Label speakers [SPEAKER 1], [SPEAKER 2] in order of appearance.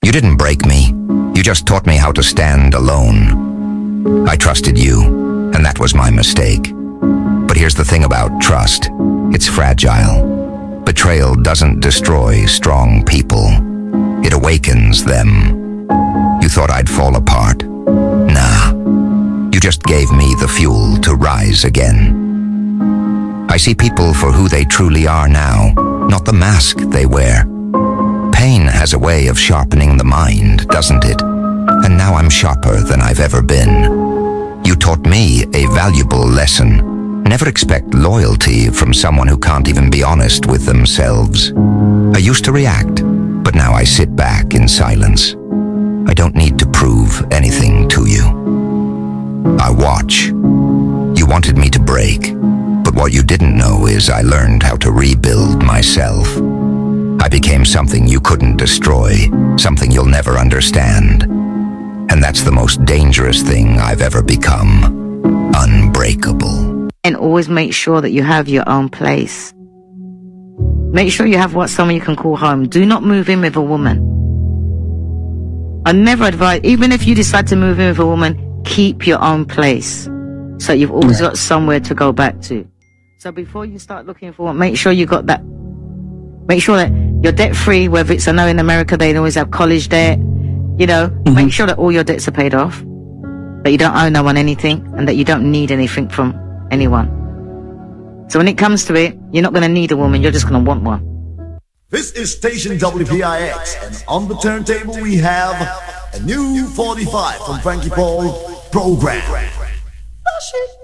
[SPEAKER 1] You didn't break me. You just taught me how to stand alone. I trusted you, and that was my mistake. But here's the thing about trust. It's fragile. Betrayal doesn't destroy strong people. It awakens them. You thought I'd fall apart. Nah. You just gave me the fuel to rise again. I see people for who they truly are now, not the mask they wear. Pain has a way of sharpening the mind, doesn't it? And now I'm sharper than I've ever been. You taught me a valuable lesson. Never expect loyalty from someone who can't even be honest with themselves. I used to react, but now I sit back in silence. I don't need to prove anything to you. I watch. You wanted me to break, but what you didn't know is I learned how to rebuild myself. I became something you couldn't destroy, something you'll never understand. And that's the most dangerous thing I've ever become. Unbreakable.
[SPEAKER 2] And always make sure that you have your own place. Make sure you have someone you can call home. Do not move in with a woman. I never advise, even if you decide to move in with a woman, keep your own place. So you've always got somewhere to go back to. So before you start looking for one, make sure you got that. Make sure that you're debt free, whether it's, I know in America they always have college debt, you know, make sure that all your debts are paid off, that you don't owe no one anything, and that you don't need anything from anyone. So when it comes to it, you're not going to need a woman, you're just going to want one.
[SPEAKER 3] This is Station WPIX, and on the turntable we have a new 45 from Frankie Paul program.